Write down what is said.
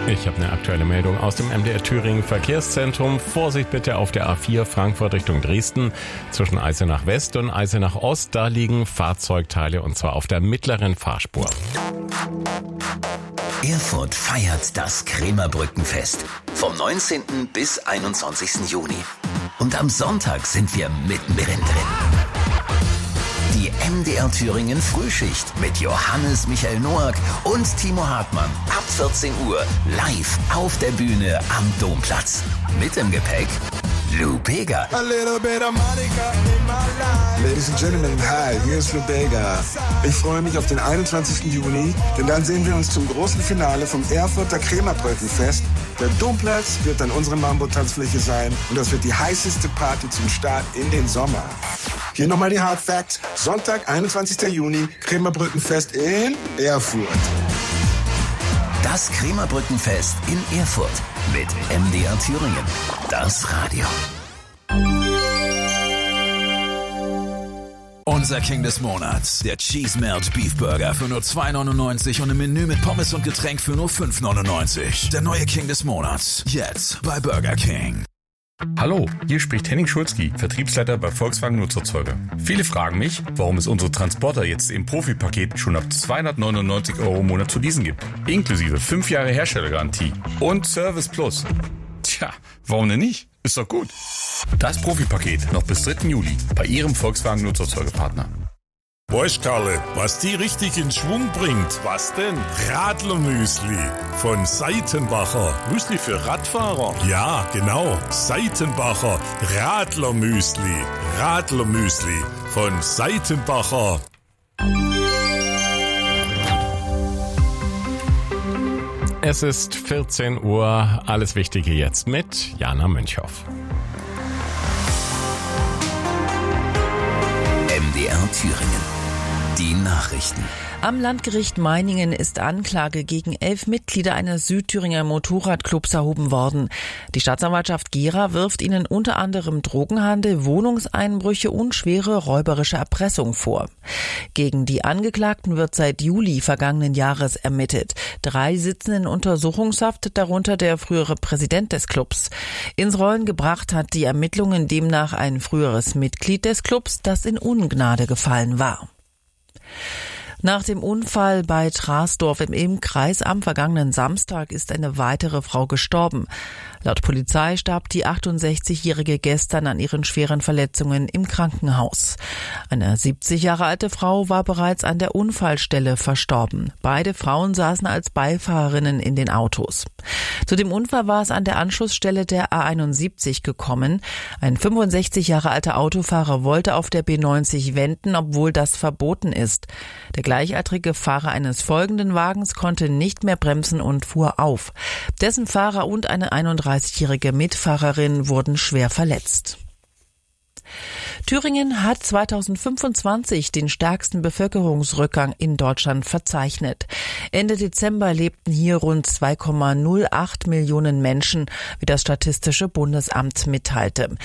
Ich habe eine aktuelle Meldung aus dem MDR Thüringen Verkehrszentrum. Vorsicht bitte auf der A4 Frankfurt Richtung Dresden zwischen Eisenach West und Eisenach Ost. Da liegen Fahrzeugteile und zwar auf der mittleren Fahrspur. Erfurt feiert das Krämerbrückenfest vom 19. bis 21. Juni. Und am Sonntag sind wir mittendrin drin. Die MDR Thüringen Frühschicht mit Johannes Michael Noack und Timo Hartmann ab 14 Uhr live auf der Bühne am Domplatz. Mit im Gepäck Lou Bega. Ladies and Gentlemen, hi, hier ist Lou Bega. Ich freue mich auf den 21. Juni, denn dann sehen wir uns zum großen Finale vom Erfurter Krämerbrückenfest. Der Domplatz wird dann unsere Mambo-Tanzfläche sein und das wird die heißeste Party zum Start in den Sommer. Hier nochmal die Hard Facts. Sonntag, 21. Juni, Krämerbrückenfest in Erfurt. Das Krämerbrückenfest in Erfurt mit MDR Thüringen. Das Radio. Unser King des Monats, der Cheese Melt Beef Burger für nur 2,99 und ein Menü mit Pommes und Getränk für nur 5,99. Der neue King des Monats, jetzt bei Burger King. Hallo, hier spricht Henning Schulzki, Vertriebsleiter bei Volkswagen Nutzerzeuger. Viele fragen mich, warum es unsere Transporter jetzt im Profipaket schon ab 299 € im Monat zu leasen gibt. Inklusive 5 Jahre Herstellergarantie und Service Plus. Tja, warum denn nicht? Ist doch gut. Das Profipaket noch bis 3. Juli bei Ihrem Volkswagen Nutzerzeugerpartner. Weißt Karle, was die richtig in Schwung bringt? Was denn? Radlermüsli von Seitenbacher. Müsli für Radfahrer? Ja, genau. Seitenbacher Radlermüsli. Radlermüsli von Seitenbacher. Es ist 14 Uhr. Alles Wichtige jetzt mit Jana Münchhoff. MDR Thüringen. Die Nachrichten. Am Landgericht Meiningen ist Anklage gegen 11 Mitglieder eines Südthüringer Motorradclubs erhoben worden. Die Staatsanwaltschaft Gera wirft ihnen unter anderem Drogenhandel, Wohnungseinbrüche und schwere räuberische Erpressung vor. Gegen die Angeklagten wird seit Juli vergangenen Jahres ermittelt. 3 sitzen in Untersuchungshaft, darunter der frühere Präsident des Clubs. Ins Rollen gebracht hat die Ermittlungen demnach ein früheres Mitglied des Clubs, das in Ungnade gefallen war. Nach dem Unfall bei Trasdorf im Ilm-Kreis am vergangenen Samstag ist eine weitere Frau gestorben. Laut Polizei starb die 68-Jährige gestern an ihren schweren Verletzungen im Krankenhaus. Eine 70 Jahre alte Frau war bereits an der Unfallstelle verstorben. Beide Frauen saßen als Beifahrerinnen in den Autos. Zu dem Unfall war es an der Anschlussstelle der A71 gekommen. Ein 65 Jahre alter Autofahrer wollte auf der B90 wenden, obwohl das verboten ist. Der gleichaltrige Fahrer eines folgenden Wagens konnte nicht mehr bremsen und fuhr auf. Dessen Fahrer und eine 31-jährige Mitfahrerin wurden schwer verletzt. Thüringen hat 2025 den stärksten Bevölkerungsrückgang in Deutschland verzeichnet. Ende Dezember lebten hier rund 2,08 Millionen Menschen, wie das Statistische Bundesamt mitteilte.